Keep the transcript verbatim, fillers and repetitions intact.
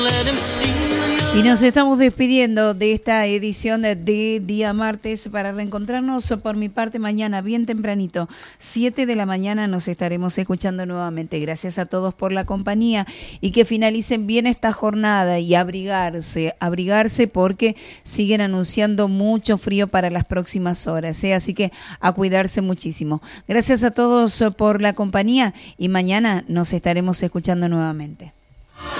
Y nos estamos despidiendo de esta edición de, de Día Martes para reencontrarnos por mi parte mañana bien tempranito, siete de la mañana nos estaremos escuchando nuevamente. Gracias a todos por la compañía y que finalicen bien esta jornada y abrigarse, abrigarse porque siguen anunciando mucho frío para las próximas horas, ¿eh? Así que a cuidarse muchísimo. Gracias a todos por la compañía y mañana nos estaremos escuchando nuevamente.